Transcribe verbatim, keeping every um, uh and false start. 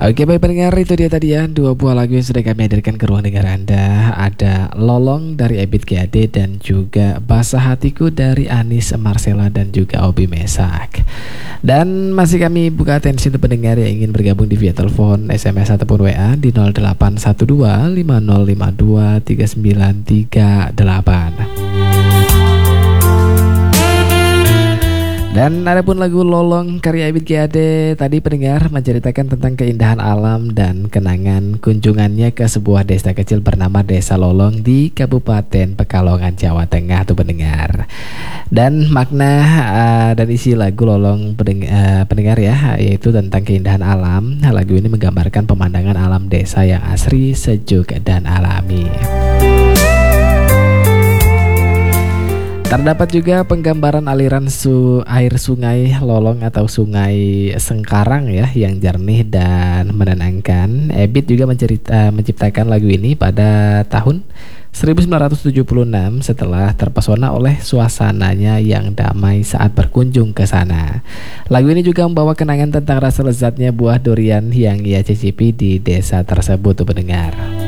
Oke baik pendengar, itu dia tadi ya dua buah lagu yang sudah kami hadirkan ke ruang dengar Anda. Ada Lolong dari Ebit G A D dan juga Basah Hatiku dari Anis Marcella dan juga Obi Mesak. Dan masih kami buka atensi untuk pendengar yang ingin bergabung di via telepon, S M S ataupun W A di nol delapan satu dua lima nol lima dua tiga sembilan tiga delapan. Dan adapun lagu Lolong karya Ebit G A D tadi pendengar menceritakan tentang keindahan alam dan kenangan kunjungannya ke sebuah desa kecil bernama Desa Lolong di Kabupaten Pekalongan, Jawa Tengah tuh pendengar. Dan makna uh, dan isi lagu Lolong pendeng uh, pendengar ya, yaitu tentang keindahan alam. Lagu ini menggambarkan pemandangan alam desa yang asri, sejuk dan alami. Terdapat juga penggambaran aliran su air sungai Lolong atau sungai Sengkarang ya, yang jernih dan menenangkan. Ebit juga mencerita, menciptakan lagu ini pada tahun seribu sembilan ratus tujuh puluh enam setelah terpesona oleh suasananya yang damai saat berkunjung ke sana. Lagu ini juga membawa kenangan tentang rasa lezatnya buah durian yang ia cicipi di desa tersebut tuh pendengar.